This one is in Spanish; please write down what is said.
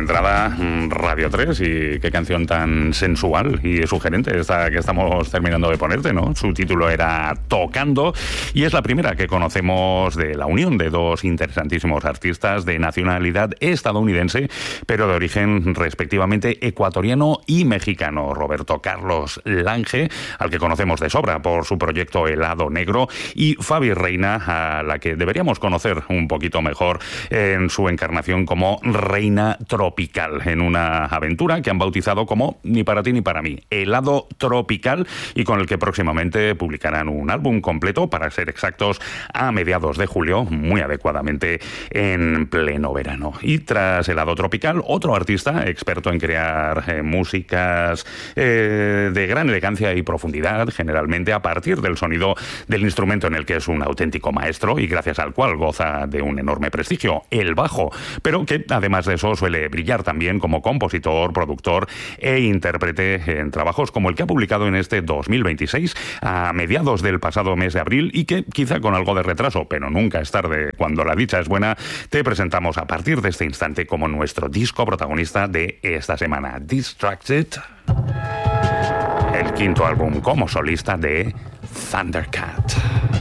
entrada, Radio 3, y qué canción tan sensual y sugerente esta que estamos terminando de ponerte, ¿no? Su título era Tocando, y es la primera que conocemos de la unión de dos interesantísimos artistas de nacionalidad estadounidense, pero de origen respectivamente ecuatoriano y mexicano. Roberto Carlos Lange, al que conocemos de sobra por su proyecto Helado Negro, y Fabi Reina, a la que deberíamos conocer un poquito mejor en su encarnación como Reina Tropical, en una aventura que han bautizado como Ni para ti ni para mí, Helado Tropical, y con el que próximamente publicarán un álbum completo, para ser exactos, a mediados de julio, muy adecuadamente en pleno verano. Y tras Helado Tropical, otro artista experto en crear músicas de gran elegancia y profundidad, generalmente a partir del sonido del instrumento en el que es un auténtico maestro y gracias al cual goza de un enorme prestigio, el bajo, pero que además de eso suele brillar también como compositor, productor e intérprete en trabajos como el que ha publicado en este 2026, a mediados del pasado mes de abril, y que quizá con algo de retraso, pero nunca es tarde cuando la dicha es buena, te presentamos a partir de este instante como nuestro disco protagonista de esta semana, Distracted, el quinto álbum como solista de Thundercat.